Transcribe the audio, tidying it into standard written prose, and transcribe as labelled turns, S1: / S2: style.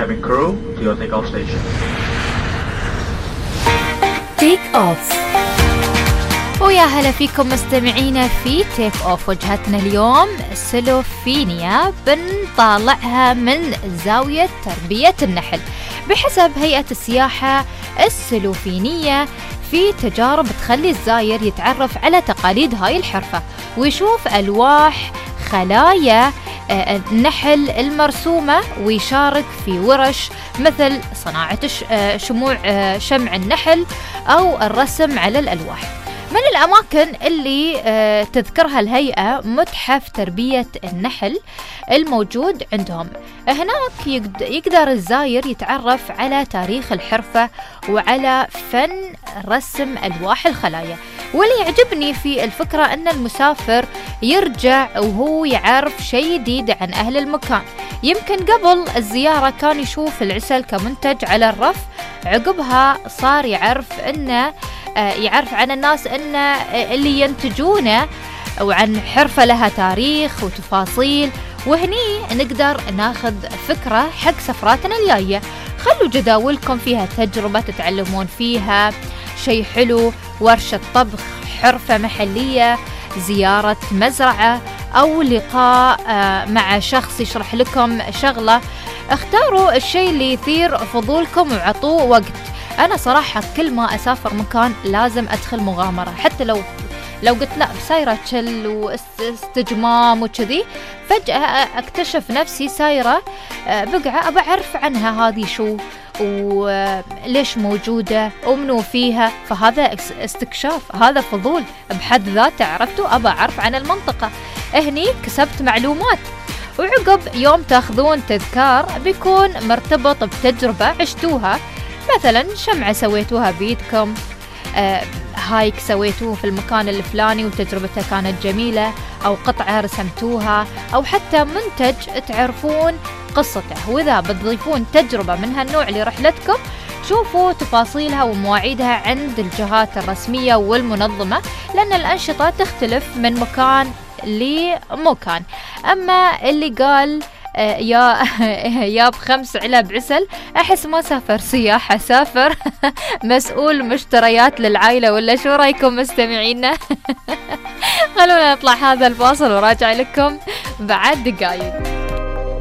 S1: cabin crew to your takeoff station.
S2: Take off. ويا هلا فيكم مستمعينا في تيك اوف. وجهتنا اليوم سلوفينيا، بنطالعها من زاوية تربية النحل. بحسب هيئة السياحة السلوفينية في تجارب تخلي الزاير يتعرف على تقاليد هاي الحرفة ويشوف ألواح خلايا النحل المرسومة، ويشارك في ورش مثل صناعة شمع النحل أو الرسم على الألواح. من الأماكن اللي تذكرها الهيئة متحف تربية النحل الموجود عندهم. هناك يقدر الزاير يتعرف على تاريخ الحرفة وعلى فن رسم ألواح الخلايا. واللي يعجبني في الفكرة أن المسافر يرجع وهو يعرف شيء جديد عن أهل المكان. يمكن قبل الزيارة كان يشوف العسل كمنتج على الرف، عقبها صار يعرف عن الناس أن اللي ينتجونه وعن حرفة لها تاريخ وتفاصيل. وهني نقدر ناخذ فكرة حق سفراتنا الجاية. خلوا جداولكم فيها تجربة تتعلمون فيها شيء حلو، ورشة طبخ، حرفة محلية، زيارة مزرعة، أو لقاء مع شخص يشرح لكم شغلة. اختاروا الشيء اللي يثير فضولكم وعطوه وقت. أنا صراحة كل ما أسافر مكان لازم أدخل مغامرة، حتى لو قلت لا سايرة تشل واستجمام وكذي، فجأة أكتشف نفسي سايرة بقعة أبى أعرف عنها هذه شو وليش موجودة ومنو فيها. فهذا استكشاف، هذا فضول بحد ذاته. عرفتوا؟ أبى أعرف عن المنطقة. هني كسبت معلومات. وعقب يوم تاخذون تذكار بيكون مرتبط بتجربة عشتوها، مثلا شمعة سويتوها بيدكم، هايك سويتوه في المكان الفلاني وتجربتها كانت جميلة، أو قطعة رسمتوها، أو حتى منتج تعرفون قصته. وإذا بتضيفون تجربة من هالنوع لرحلتكم، شوفوا تفاصيلها ومواعيدها عند الجهات الرسمية والمنظمة، لأن الأنشطة تختلف من مكان لمكان. أما اللي قال يا ب5 علب عسل، أحس ما سافر سياحة، سافر مسؤول مشتريات للعائلة. ولا شو رأيكم مستمعينا؟ خلونا نطلع هذا الفاصل وراجع لكم بعد دقايق.